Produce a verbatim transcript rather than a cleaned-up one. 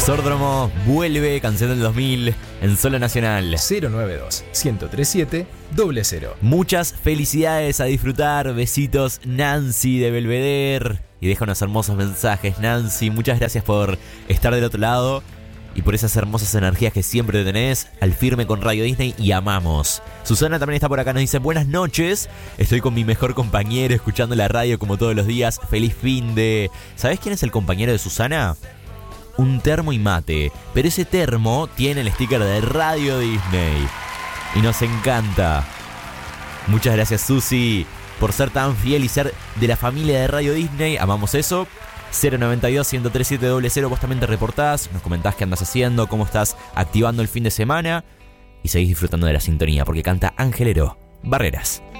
Exórdromo vuelve, canción del dos mil en Solo Nacional. cero nueve dos, uno cero tres siete, cero cero. Muchas felicidades, a disfrutar. Besitos, Nancy de Belvedere. Y deja unos hermosos mensajes, Nancy. Muchas gracias por estar del otro lado y por esas hermosas energías que siempre tenés al firme con Radio Disney y amamos. Susana también está por acá, nos dice: buenas noches, estoy con mi mejor compañero escuchando la radio como todos los días. Feliz fin de... ¿Sabés quién es el compañero de Susana? Un termo y mate, pero ese termo tiene el sticker de Radio Disney y nos encanta. Muchas gracias, Susi, por ser tan fiel y ser de la familia de Radio Disney. Amamos eso. Cero noventa y dos, uno tres siete, cero cero. Vos también te reportás, nos comentás qué andas haciendo, cómo estás activando el fin de semana y seguís disfrutando de la sintonía porque canta Angelero, Barreras.